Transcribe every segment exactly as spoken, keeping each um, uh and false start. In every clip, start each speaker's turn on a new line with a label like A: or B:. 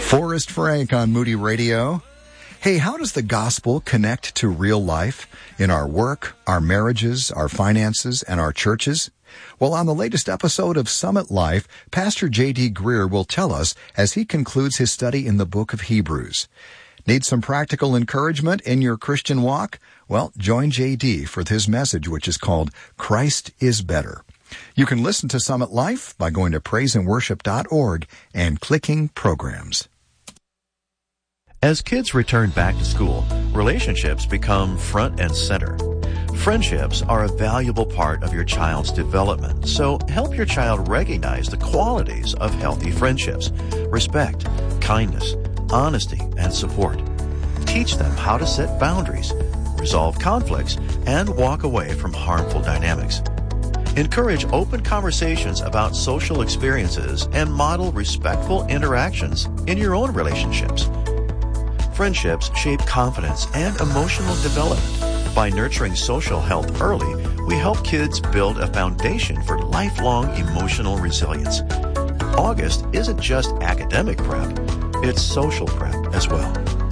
A: Forrest Frank on Moody Radio. Hey, how does the gospel connect to real life in our work, our marriages, our finances, and our churches? Well, on the latest episode of Summit Life, Pastor J D. Greer will tell us as he concludes his study in the book of Hebrews. Need some practical encouragement in your Christian walk? Well, join J D for his message, which is called Christ is Better. You can listen to Summit Life by going to praise and worship dot org and clicking Programs.
B: As kids return back to school, relationships become front and center. Friendships are a valuable part of your child's development, so help your child recognize the qualities of healthy friendships: respect, kindness, honesty, and support. Teach them how to set boundaries, resolve conflicts, and walk away from harmful dynamics. Encourage open conversations about social experiences and model respectful interactions in your own relationships. Friendships shape confidence and emotional development. By nurturing social health early, we help kids build a foundation for lifelong emotional resilience. August isn't just academic prep, it's social prep as well.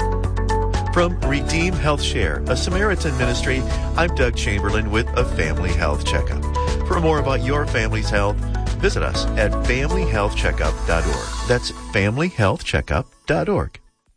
B: From Redeem Health Share, a Samaritan ministry, I'm Doug Chamberlain with a Family Health Checkup. For more about your family's health, visit us at family health checkup dot org. That's family health checkup dot org.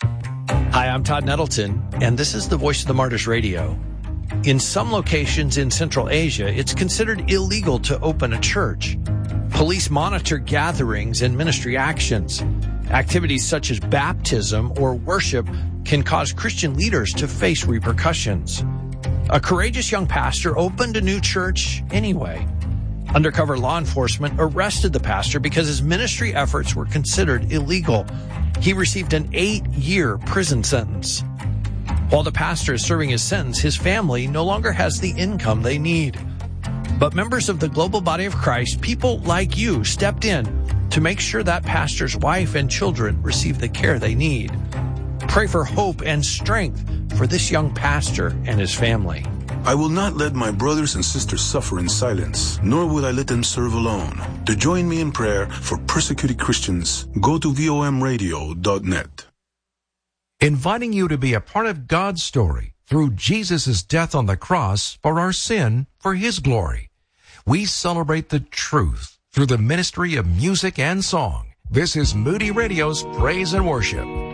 C: Hi, I'm Todd Nettleton, and this is the Voice of the Martyrs Radio. In some locations in Central Asia, it's considered illegal to open a church. Police monitor gatherings and ministry actions. Activities such as baptism or worship can cause Christian leaders to face repercussions. A courageous young pastor opened a new church anyway. Undercover law enforcement arrested the pastor because his ministry efforts were considered illegal. He received an eight-year prison sentence. While the pastor is serving his sentence, his family no longer has the income they need. But members of the global body of Christ, people like you, stepped in to make sure that pastor's wife and children receive the care they need. Pray for hope and strength for this young pastor and his family.
D: I will not let my brothers and sisters suffer in silence, nor will I let them serve alone. To join me in prayer for persecuted Christians, go to V O M radio dot net.
E: Inviting you to be a part of God's story through Jesus' death on the cross for our sin, for His glory. We celebrate the truth through the ministry of music and song. This is Moody Radio's Praise and Worship.